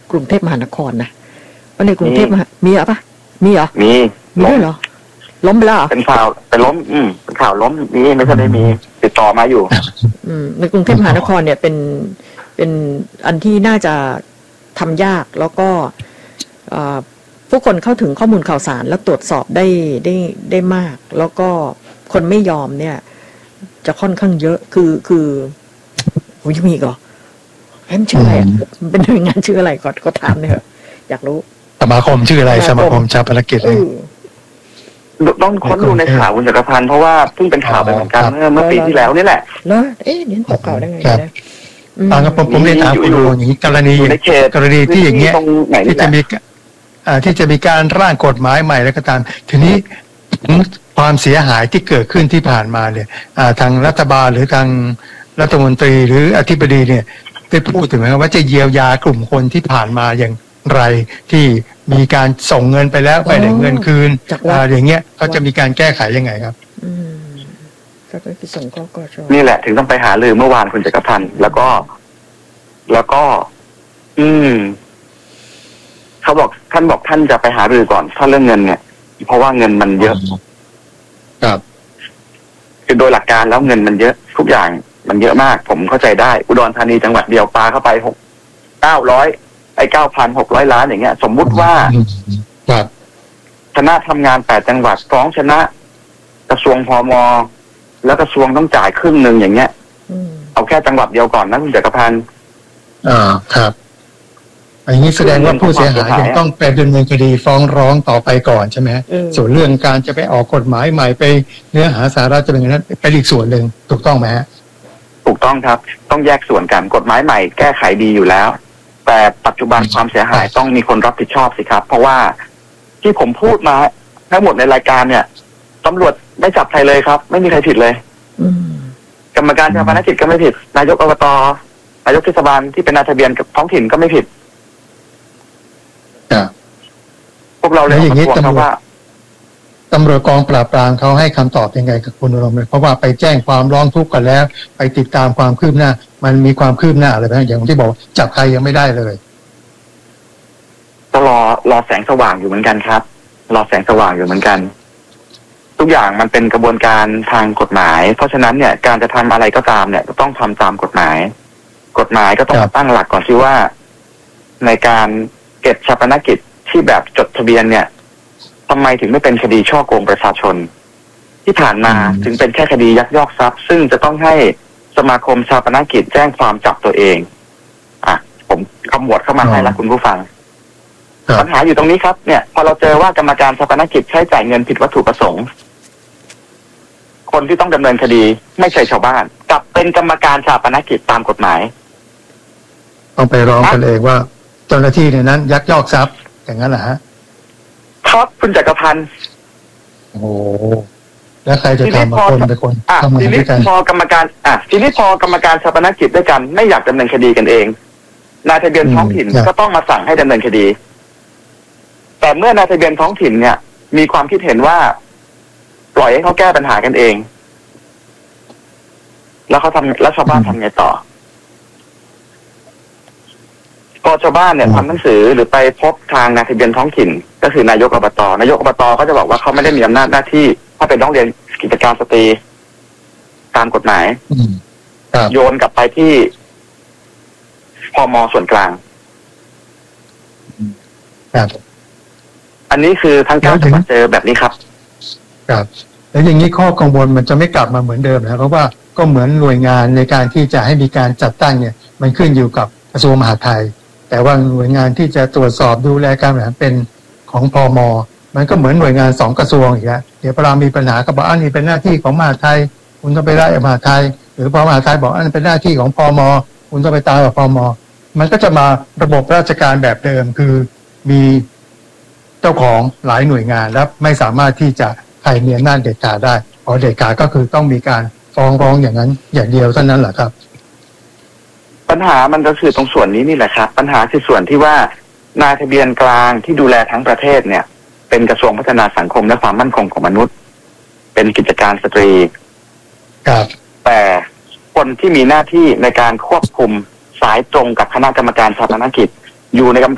กรุงเทพมหานครนะว่าในกรุงเทพมีเหรอปะมีเหรอมีด้วยเหรอล้มไปแล้วเป็นข่าวไปล้มเป็นข่าวล้มนี่ไม่ใช่ได้มีติดต่อมาอยู่ในกรุงเทพมหานครเนี่ยเป็นอันที่น่าจะทำยากแล้วก็ผู้คนเข้าถึงข้อมูลข่าวสารแล้วตรวจสอบได้มากแล้วก็คนไม่ยอมเนี่ยจะค่อนข้างเยอะคือโอ้ยมีอีกเหรอมันชื่ออะไรเป็นหน่วยงานชื่ออะไรก่อนก็ถามเนี่ยอยากรู้สมาคมชื่ออะไรสมาคมชาปนกิจเลยต้องค้นดูในข่าวคุณจักรพันธ์เพราะว่าเพิ่งเป็นข่าวไปเหมือนกันเมื่อปีที่แล้วนี่แหละแล้วเนี่ยตกข่าวได้ไงนะผมเรียนถามคุณอย่างนี้กรณีที่อย่างเงี้ยที่จะมีการร่างกฎหมายใหม่แล้วก็ตามทีนี้ความเสียหายที่เกิดขึ้นที่ผ่านมาเนี่ยทางรัฐบาลหรือทางรัฐมนตรีหรืออธิบดีเนี่ยได้พูดถึงไหมว่าจะเยียวยากลุ่มคนที่ผ่านมาอย่างไรที่มีการส่งเงินไปแล้วไม่ได้เงินคืนอย่างเงี้ยเขาจะมีการแก้ไขยังไงครับก็ไปส่งกช. นี่แหละถึงต้องไปหารือเมื่อวานคุณจักรพันธ์แล้วก็ท่านบอกท่านจะไปหารือก่อนถ้าเรื่องเงินเนี่ยเพราะว่าเงินมันเยอะครับคือโดยหลักการแล้วเงินมันเยอะทุกอย่างมันเยอะมากผมเข้าใจได้อุดรธานีจังหวัดเดียวปาเข้าไป9,600 ล้านอย่างเงี้ยสมมุติว่าชนะทำงาน8จังหวัดฟ้องชนะกระทรวงพม.แล้วกระทรวงต้องจ่ายครึ่งนึงอย่างเงี้ยเอาแค่จังหวัดเดียวก่อนนะคุณจักรพันธ์ครับอย่างนี้แสดงว่าผู้เสียหายยังต้องไปดำเนินคดีฟ้องร้องต่อไปก่อนใช่ไหมส่วนเรื่องการจะไปออกกฎหมายใหม่ไปเนื้อหาสาระจะเป็นอย่างนั้นเป็นอีกส่วนหนึ่งถูกต้องไหมฮะถูกต้องครับต้องแยกส่วนกันกฎหมายใหม่แก้ไขดีอยู่แล้วแต่ปัจจุบันความเสียหายต้องมีคนรับผิดชอบสิครับเพราะว่าที่ผมพูดมาทั้งหมดในรายการเนี่ยตำรวจไม่จับใครเลยครับไม่มีใครผิดเลยกรรมการชาปนกิจก็ไม่ผิดนายกอบต.นายกเทศบาลที่เป็นนายทะเบียนกับท้องถิ่นก็ไม่ผิดพวกเราเลยอย่างนี้ตำรวจกองปราบปรามเขาให้คำตอบยังไงกับคุณอารมณ์เพราะว่าไปแจ้งความร้องทุกข์กันแล้วไปติดตามความคืบหน้ามันมีความคืบหน้าอะไรบ้างอย่างที่บอกจับใครยังไม่ได้เลยก็รอแสงสว่างอยู่เหมือนกันครับรอแสงสว่างอยู่เหมือนกันทุกอย่างมันเป็นกระบวนการทางกฎหมายเพราะฉะนั้นเนี่ยการจะทำอะไรก็ตามเนี่ยต้องทำตามกฎหมายก็ต้องตั้งหลักก่อนที่ว่าในการเก็บชาปนกิจที่แบบจดทะเบียนเนี่ยทำไมถึงไม่เป็นคดีฉ้อโกงประชาชนที่ผ่านมาถึงเป็นแค่คดียักยอกทรัพย์ซึ่งจะต้องให้สมาคมชาปนกิจแจ้งความจับตัวเองผมขมวดเข้ามาให้ละคุณผู้ฟังปัญหาอยู่ตรงนี้ครับเนี่ยพอเราเจอว่ากรรมการชาปนกิจใช้จ่ายเงินผิดวัตถุประสงค์คนที่ต้องดำเนินคดีไม่ใช่ชาวบ้านกลับเป็นกรรมการชาปนกิจตามกฎหมายต้องไปร้องกันเองว่าเจ้าหน้าที่ในนั้นยักยอกทรัพย์อย่างนั้นเหรอฮะครับคุณจักรพันธ์โอ้แล้วใครจะทำคนเป็นคนทำงานด้วยกันพอกรรมการทีนี้พอกรรมการชาปนกิจด้วยกันไม่อยากดำเนินคดีกันเองนายทะเบียนท้องถิ่นก็ต้องมาสั่งให้ดำเนินคดีแต่เมื่อนายทะเบียนท้องถิ่นเนี่ยมีความคิดเห็นว่าปล่อยให้เขาแก้ปัญหากันเองแล้วชาวบ้านทำไงต่อพอชาวบ้านเนี่ยทำหนังสือหรือไปพบทางนายทะเบียนท้องถิ่นก็คือนายกอบต.ก็จะบอกว่าเขาไม่ได้มีอำนาจหน้าที่ถ้าเป็นร้องเรียนกิจการสตรีตามกฎหมายโยนกลับไปที่พม.ส่วนกลางอันนี้คือทางการจะมาเจอแบบนี้ครับครับแล้วอย่างนี้ข้อกังวลมันจะไม่กลับมาเหมือนเดิมนะเพราะว่าก็เหมือนหน่วยงานในการที่จะให้มีการจัดตั้งเนี่ยมันขึ้นอยู่กับกระทรวงมหาดไทยแต่ว่าหน่วยงานที่จะตรวจสอบดูแลการบริหารเป็นของพม.มันก็เหมือนหน่วยงาน2กระทรวงอีกแล้วเดี๋ยวพอเรามีปัญหาก็บอกอันนี้เป็นหน้าที่ของมหาดไทยคุณต้องไปไล่มหาดไทยหรือพอมหาดไทยบอกอันนี้เป็นหน้าที่ของพม.คุณต้องไปตามกับพม.มันก็จะมาระบบราชการแบบเดิมคือมีเจ้าของหลายหน่วยงานและไม่สามารถที่จะใครมีอำนาจเด็ดขาดได้พอเด็ดขาดก็คือต้องมีการฟ้องร้องอย่างนั้นอย่างเดียวเท่านั้นแหละครับปัญหามันก็คือตรงส่วนนี้นี่แหละครับปัญหาคือส่วนที่ว่านายทะเบียนกลางที่ดูแลทั้งประเทศเนี่ยเป็นกระทรวงพัฒนาสังคมและความมั่นคงของมนุษย์เป็นกิจการสตรีครับแต่คนที่มีหน้าที่ในการควบคุมสายตรงกับคณะกรรมการชาปนกิจอยู่ในกรรม